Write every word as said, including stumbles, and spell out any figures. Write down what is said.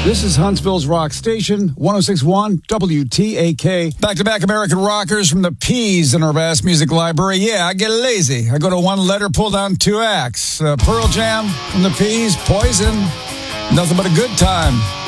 This is Huntsville's rock station, one oh six point one W T A K. Back-to-back American rockers from the Peas in our vast music library. Yeah, I get lazy. I go to one letter, pull down two acts. Uh, Pearl Jam from the Peas, Poison, nothing but a good time.